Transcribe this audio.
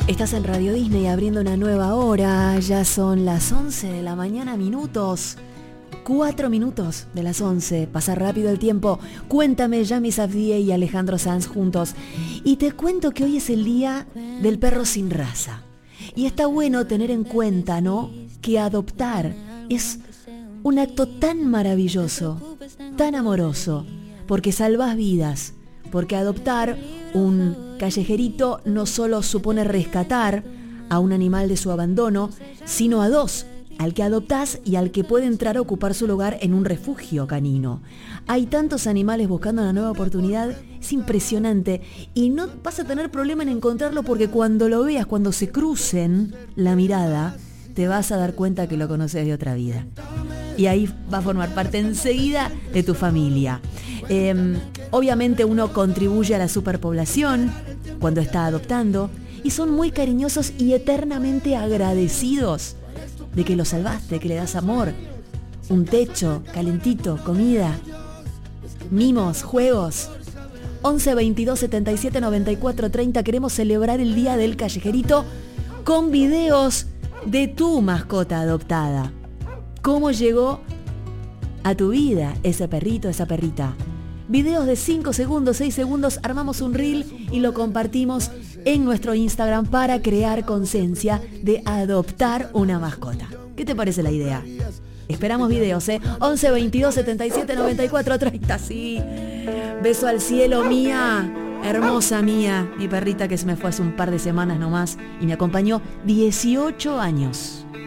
Estás en Radio Disney abriendo una nueva hora. Ya son las 11 de la mañana, minutos. 4 minutos de las 11. Pasa rápido el tiempo. Cuéntame, Yami Safdie y Alejandro Sanz juntos. Y te cuento que hoy es el día del perro sin raza. Y está bueno tener en cuenta, ¿no?, que adoptar es un acto tan maravilloso, tan amoroso, porque salvas vidas. Porque adoptar un callejerito no solo supone rescatar a un animal de su abandono, sino a dos, al que adoptás y al que puede entrar a ocupar su lugar en un refugio canino. Hay tantos animales buscando una nueva oportunidad, es impresionante, y no vas a tener problema en encontrarlo porque cuando lo veas, cuando se crucen la mirada, te vas a dar cuenta que lo conoces de otra vida. Y ahí va a formar parte enseguida de tu familia. Obviamente uno contribuye a la superpoblación cuando está adoptando y son muy cariñosos y eternamente agradecidos de que lo salvaste, que le das amor, un techo calentito, comida, mimos, juegos. 11 22 77 94 30. Queremos celebrar el Día del Callejerito con videos de tu mascota adoptada. ¿Cómo llegó a tu vida ese perrito, esa perrita? Videos de 5 segundos, 6 segundos, armamos un reel y lo compartimos en nuestro Instagram para crear conciencia de adoptar una mascota. ¿Qué te parece la idea? Esperamos videos, 11 22 77 94 30, sí. Beso al cielo, Mía, hermosa Mía, mi perrita que se me fue hace un par de semanas nomás y me acompañó 18 años.